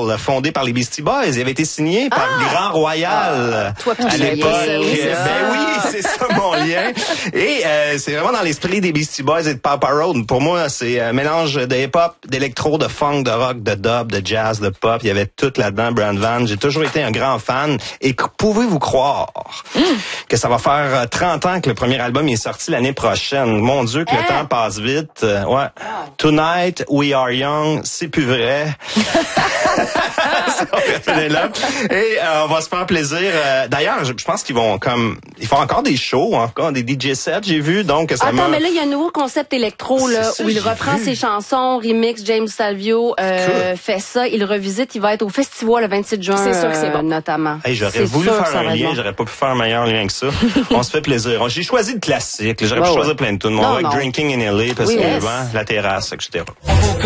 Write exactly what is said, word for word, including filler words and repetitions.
Royale, fondé par les Beastie Boys. Il avait été signé par Ah! le Grand Royal Toi, puis à tu l'époque. l'as dit, ça, oui, c'est Ben oui, c'est ça mon lien. Et euh, c'est vraiment dans l'esprit des Beastie Boys et de Papa Roach. Pour moi, c'est un mélange de hip-hop, d'électro, de funk, de rock, de dub, de jazz, de pop. Il y avait tout là-dedans, Brand Van. J'ai toujours été un grand fan. Et pouvez-vous croire mm. que ça va faire trente ans que le premier album est sorti l'année prochaine? Mon Dieu, que hein? Le temps passe vite. Euh, ouais. Oh. Tonight, We Are Young, c'est plus vrai. Là. Et euh, on va se faire plaisir. Euh, d'ailleurs, je, je pense qu'ils vont comme... Ils font encore des shows, encore des D J sets, j'ai vu. Donc, ça Attends, mais là, il y a un nouveau concept électro là, ça, où il reprend vu. ses chansons, remix, James Salvio euh, fait ça, il revisite, il va être au festival le vingt-six juin, c'est sûr que c'est bon. euh, notamment. Hey, j'aurais voulu faire un lien, bon. j'aurais pas pu faire un meilleur lien que ça. On se fait plaisir. J'ai choisi le classique, j'aurais oh, pu ouais. choisir plein de tunes. On va avec Drinking in L A, parce oui, que yes. la terrasse, et cetera.